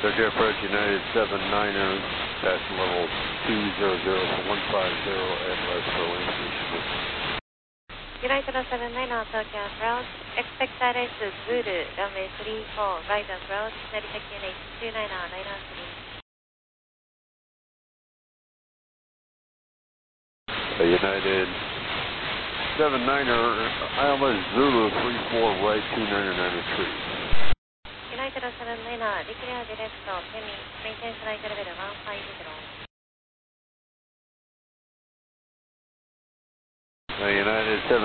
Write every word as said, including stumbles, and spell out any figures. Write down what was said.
Circuit approach United seven niner, pass level two zero zero for one five zero at left for wind speed. United seven niner, Tokyo approach, expect direct to Zulu, runway three four, right approach, Narita N H two niner, niner three. United seven niner, Alma Zulu three four, right two niner niner three. United seven niner, declare direct to Hemi, maintain flight level one five zero. United seven